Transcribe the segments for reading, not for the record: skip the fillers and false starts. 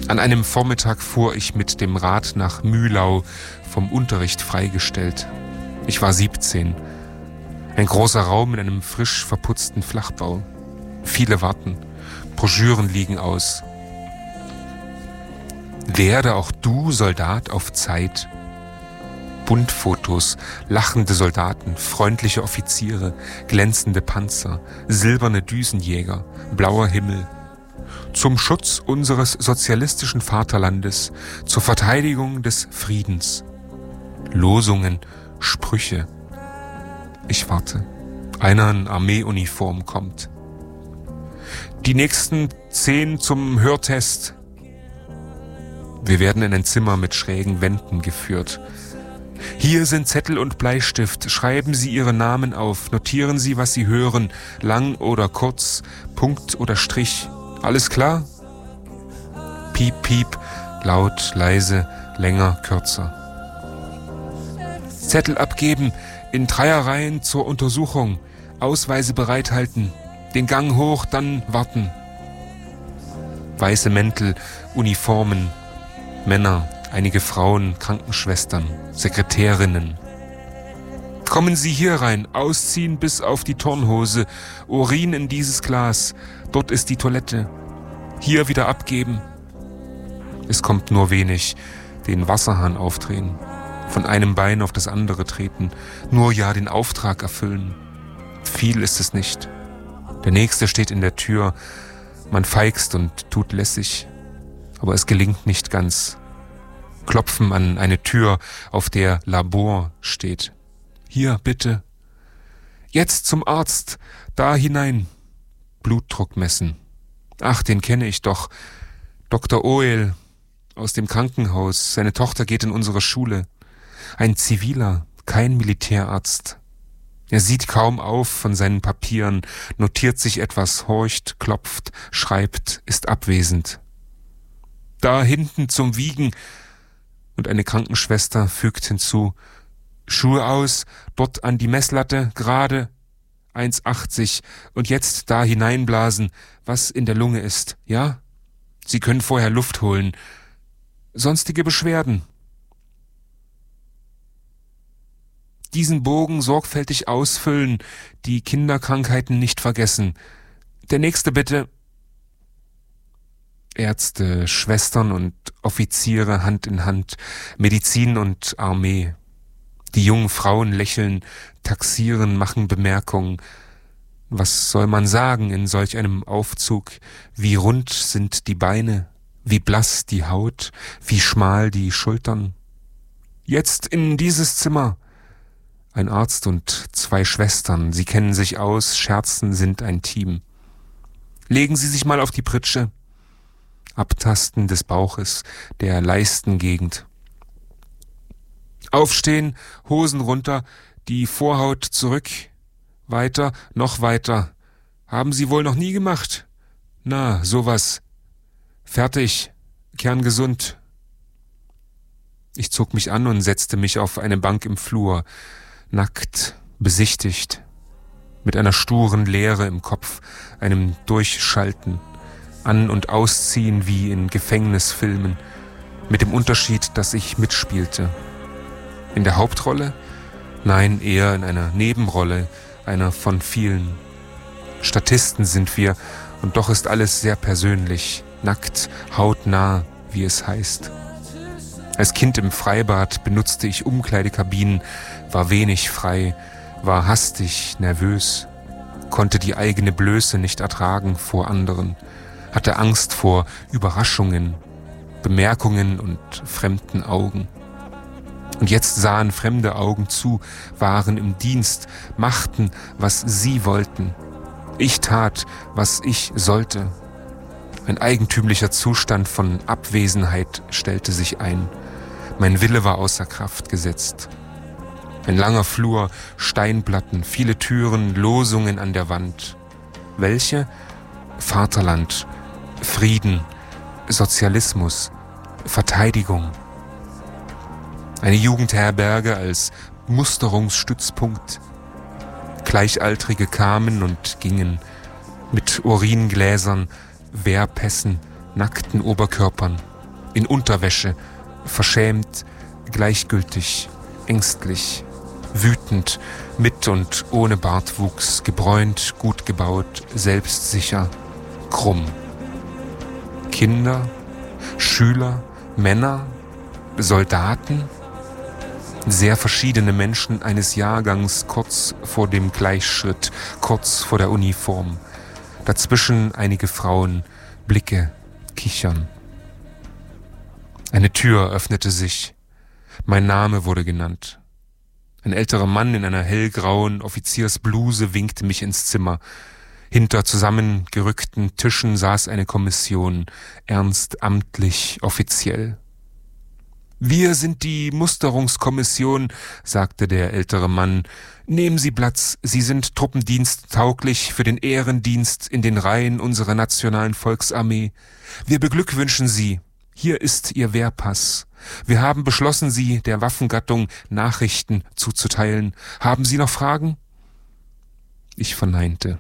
An einem Vormittag fuhr ich mit dem Rad nach Mühlau, vom Unterricht freigestellt. Ich war 17. Ein großer Raum in einem frisch verputzten Flachbau. Viele warten. Broschüren liegen aus. Werde auch du Soldat auf Zeit. Buntfotos, lachende Soldaten, freundliche Offiziere, glänzende Panzer, silberne Düsenjäger, blauer Himmel. Zum Schutz unseres sozialistischen Vaterlandes, zur Verteidigung des Friedens. Losungen, Sprüche. Ich warte. Einer in Armeeuniform kommt. Die nächsten 10 zum Hörtest. Wir werden in ein Zimmer mit schrägen Wänden geführt. Hier sind Zettel und Bleistift. Schreiben Sie Ihre Namen auf. Notieren Sie, was Sie hören. Lang oder kurz, Punkt oder Strich. Alles klar? Piep, piep, laut, leise, länger, kürzer. Zettel abgeben, in Dreierreihen zur Untersuchung. Ausweise bereithalten. Den Gang hoch, dann warten. Weiße Mäntel, Uniformen, Männer, einige Frauen, Krankenschwestern, Sekretärinnen. Kommen Sie hier rein, ausziehen bis auf die Turnhose, Urin in dieses Glas, dort ist die Toilette. Hier wieder abgeben. Es kommt nur wenig, den Wasserhahn aufdrehen, von einem Bein auf das andere treten, nur ja den Auftrag erfüllen. Viel ist es nicht. Der Nächste steht in der Tür, man feigst und tut lässig, aber es gelingt nicht ganz. Klopfen an eine Tür, auf der Labor steht. Hier, bitte. Jetzt zum Arzt, da hinein. Blutdruck messen. Ach, den kenne ich doch. Dr. Oel aus dem Krankenhaus. Seine Tochter geht in unsere Schule. Ein Ziviler, kein Militärarzt. Er sieht kaum auf von seinen Papieren, notiert sich etwas, horcht, klopft, schreibt, ist abwesend. Da hinten zum Wiegen. Und eine Krankenschwester fügt hinzu, Schuhe aus, dort an die Messlatte, gerade 1,80 und jetzt da hineinblasen, was in der Lunge ist, ja? Sie können vorher Luft holen. Sonstige Beschwerden. Diesen Bogen sorgfältig ausfüllen, die Kinderkrankheiten nicht vergessen. Der nächste bitte. Ärzte, Schwestern und Offiziere Hand in Hand, Medizin und Armee. Die jungen Frauen lächeln, taxieren, machen Bemerkungen. Was soll man sagen in solch einem Aufzug? Wie rund sind die Beine, wie blass die Haut, wie schmal die Schultern. Jetzt in dieses Zimmer. Ein Arzt und 2 Schwestern, sie kennen sich aus, scherzen, sind ein Team. Legen Sie sich mal auf die Pritsche. Abtasten des Bauches, der Leistengegend. Aufstehen, Hosen runter, die Vorhaut zurück. Weiter, noch weiter. Haben Sie wohl noch nie gemacht? Na, sowas. Fertig, kerngesund. Ich zog mich an und setzte mich auf eine Bank im Flur. Nackt, besichtigt. Mit einer sturen Leere im Kopf, einem Durchschalten. An- und ausziehen wie in Gefängnisfilmen, mit dem Unterschied, dass ich mitspielte. In der Hauptrolle? Nein, eher in einer Nebenrolle, einer von vielen. Statisten sind wir, und doch ist alles sehr persönlich, nackt, hautnah, wie es heißt. Als Kind im Freibad benutzte ich Umkleidekabinen, war wenig frei, war hastig, nervös, konnte die eigene Blöße nicht ertragen vor anderen, hatte Angst vor Überraschungen, Bemerkungen und fremden Augen. Und jetzt sahen fremde Augen zu, waren im Dienst, machten, was sie wollten. Ich tat, was ich sollte. Ein eigentümlicher Zustand von Abwesenheit stellte sich ein. Mein Wille war außer Kraft gesetzt. Ein langer Flur, Steinplatten, viele Türen, Losungen an der Wand. Welche? Vaterland, Frieden, Sozialismus, Verteidigung. Eine Jugendherberge als Musterungsstützpunkt. Gleichaltrige kamen und gingen mit Uringläsern, Wehrpässen, nackten Oberkörpern, in Unterwäsche, verschämt, gleichgültig, ängstlich, wütend, mit und ohne Bartwuchs, gebräunt, gut gebaut, selbstsicher, krumm. Kinder, Schüler, Männer, Soldaten, sehr verschiedene Menschen eines Jahrgangs kurz vor dem Gleichschritt, kurz vor der Uniform. Dazwischen einige Frauen, Blicke, Kichern. Eine Tür öffnete sich. Mein Name wurde genannt. Ein älterer Mann in einer hellgrauen Offiziersbluse winkte mich ins Zimmer. Hinter zusammengerückten Tischen saß eine Kommission, ernst, amtlich, offiziell. »Wir sind die Musterungskommission«, sagte der ältere Mann. »Nehmen Sie Platz, Sie sind truppendiensttauglich für den Ehrendienst in den Reihen unserer nationalen Volksarmee. Wir beglückwünschen Sie. Hier ist Ihr Wehrpass. Wir haben beschlossen, Sie der Waffengattung Nachrichten zuzuteilen. Haben Sie noch Fragen?« Ich verneinte.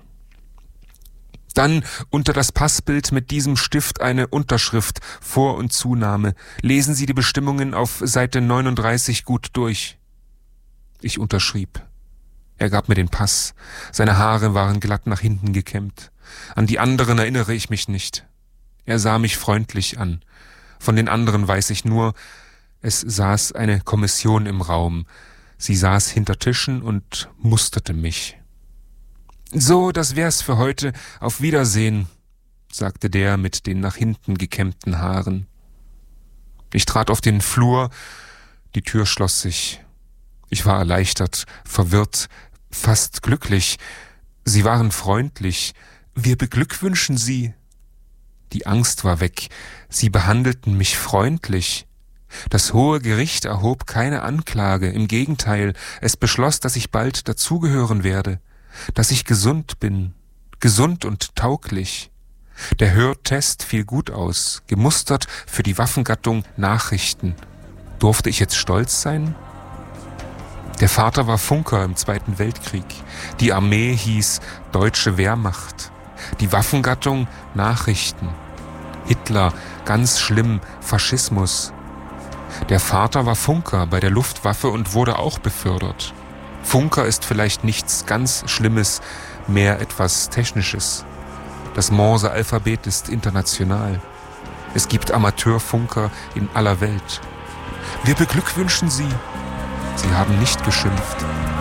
Dann unter das Passbild mit diesem Stift eine Unterschrift, Vor- und Zunahme. Lesen Sie die Bestimmungen auf Seite 39 gut durch. Ich unterschrieb. Er gab mir den Pass. Seine Haare waren glatt nach hinten gekämmt. An die anderen erinnere ich mich nicht. Er sah mich freundlich an. Von den anderen weiß ich nur, es saß eine Kommission im Raum. Sie saß hinter Tischen und musterte mich. »So, das wär's für heute. Auf Wiedersehen«, sagte der mit den nach hinten gekämmten Haaren. Ich trat auf den Flur, die Tür schloss sich. Ich war erleichtert, verwirrt, fast glücklich. Sie waren freundlich. »Wir beglückwünschen Sie.« Die Angst war weg. Sie behandelten mich freundlich. Das Hohe Gericht erhob keine Anklage. Im Gegenteil, es beschloss, dass ich bald dazugehören werde. Dass ich gesund bin, gesund und tauglich. Der Hörtest fiel gut aus, gemustert für die Waffengattung Nachrichten. Durfte ich jetzt stolz sein? Der Vater war Funker im Zweiten Weltkrieg. Die Armee hieß Deutsche Wehrmacht. Die Waffengattung Nachrichten. Hitler, ganz schlimm, Faschismus. Der Vater war Funker bei der Luftwaffe und wurde auch befördert. Funker ist vielleicht nichts ganz Schlimmes, mehr etwas Technisches. Das Morse-Alphabet ist international. Es gibt Amateurfunker in aller Welt. Wir beglückwünschen Sie. Sie haben nicht geschimpft.